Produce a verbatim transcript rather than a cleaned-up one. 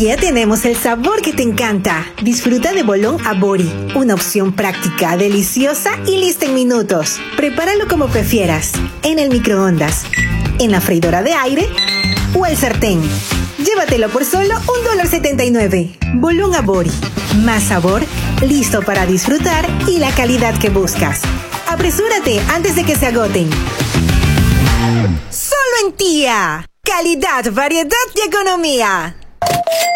Tía tenemos el sabor que te encanta. Disfruta de bolón Abori, una opción práctica, deliciosa y lista en minutos. Prepáralo como prefieras, en el microondas, en la freidora de aire o el sartén. Llévatelo por solo un dólar setenta y nueve. Bolón Abori, más sabor, listo para disfrutar y la calidad que buscas. Apresúrate antes de que se agoten. Solo en Tía. Calidad, variedad y economía.